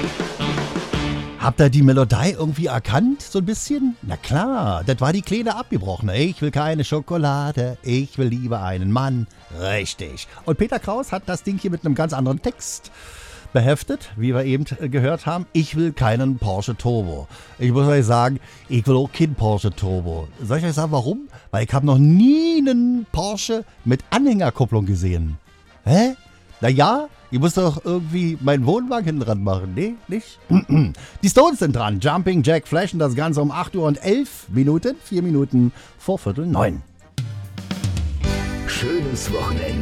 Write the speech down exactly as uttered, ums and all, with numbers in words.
Habt ihr die Melodie irgendwie erkannt, so ein bisschen? Na klar, das war die Kleine abgebrochene. Ich will keine Schokolade, ich will lieber einen Mann. Richtig. Und Peter Kraus hat das Ding hier mit einem ganz anderen Text beheftet, wie wir eben gehört haben. Ich will keinen Porsche Turbo. Ich muss euch sagen, ich will auch keinen Porsche Turbo. Soll ich euch sagen, warum? Weil ich habe noch nie einen Porsche mit Anhängerkupplung gesehen. Hä? Na ja, ich muss doch irgendwie meinen Wohnwagen hinten dran machen. Nee, nicht? Die Stones sind dran. Jumping Jack Flash und das Ganze um acht Uhr und elf Minuten. vier Minuten vor Viertel neun. Schönes Wochenende.